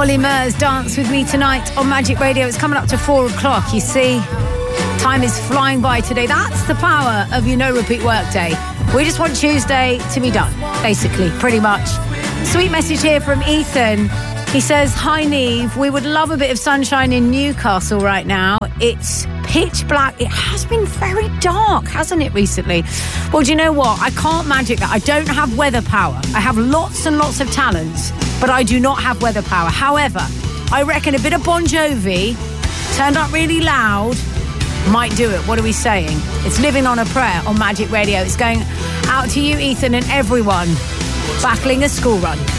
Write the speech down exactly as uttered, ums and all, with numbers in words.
Ollie Murs, Dance With Me Tonight on Magic Radio. It's coming up to four o'clock, you see. Time is flying by today. That's the power of your no repeat workday. We just want Tuesday to be done, basically, pretty much. Sweet message here from Ethan. He says, hi Neve, we would love a bit of sunshine in Newcastle right now. It's pitch black. It has been very dark, hasn't it, recently? Well, do you know what? I can't magic that. I don't have weather power. I have lots and lots of talents, but I do not have weather power. However, I reckon a bit of Bon Jovi turned up really loud might do it. What are we saying? It's Living on a Prayer on Magic Radio. It's going out to you, Ethan, and everyone battling a school run.